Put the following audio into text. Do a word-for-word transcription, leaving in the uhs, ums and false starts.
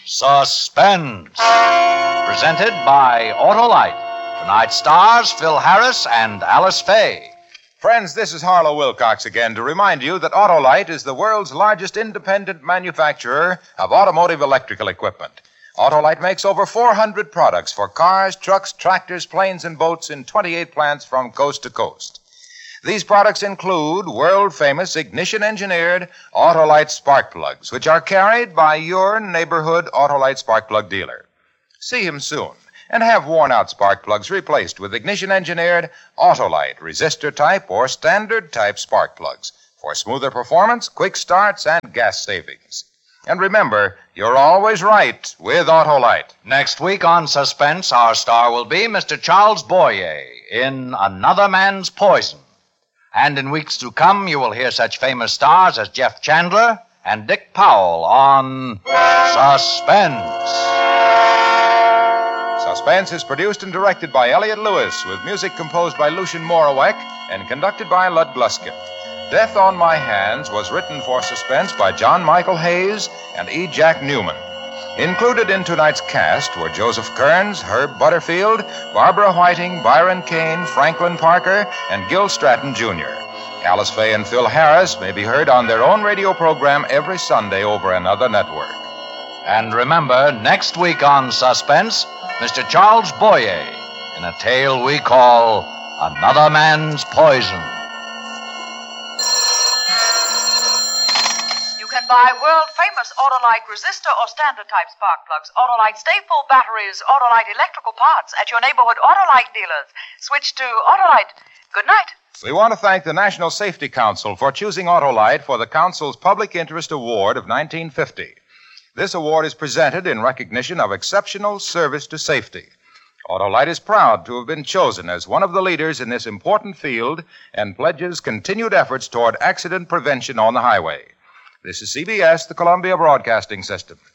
Suspense. Presented by Autolite. Tonight's stars, Phil Harris and Alice Faye. Friends, this is Harlow Wilcox again to remind you that Autolite is the world's largest independent manufacturer of automotive electrical equipment. Autolite makes over four hundred products for cars, trucks, tractors, planes, and boats in twenty-eight plants from coast to coast. These products include world-famous ignition-engineered Autolite spark plugs, which are carried by your neighborhood Autolite spark plug dealer. See him soon and have worn-out spark plugs replaced with ignition-engineered Autolite resistor-type or standard-type spark plugs for smoother performance, quick starts, and gas savings. And remember, you're always right with Autolite. Next week on Suspense, our star will be Mister Charles Boyer in Another Man's Poison. And in weeks to come, you will hear such famous stars as Jeff Chandler and Dick Powell on Suspense. Suspense is produced and directed by Elliott Lewis, with music composed by Lucien Moraweck and conducted by Lud Gluskin. Death on My Hands was written for Suspense by John Michael Hayes and E. Jack Newman. Included in tonight's cast were Joseph Kearns, Herb Butterfield, Barbara Whiting, Byron Kane, Franklin Parker, and Gil Stratton, Junior Alice Faye and Phil Harris may be heard on their own radio program every Sunday over another network. And remember, next week on Suspense, Mister Charles Boyer in a tale we call Another Man's Poison. Buy world-famous Autolite resistor or standard-type spark plugs, Autolite stay-full batteries, Autolite electrical parts at your neighborhood Autolite dealers. Switch to Autolite. Good night. We want to thank the National Safety Council for choosing Autolite for the Council's Public Interest Award of nineteen fifty. This award is presented in recognition of exceptional service to safety. Autolite is proud to have been chosen as one of the leaders in this important field and pledges continued efforts toward accident prevention on the highway. This is C B S, the Columbia Broadcasting System.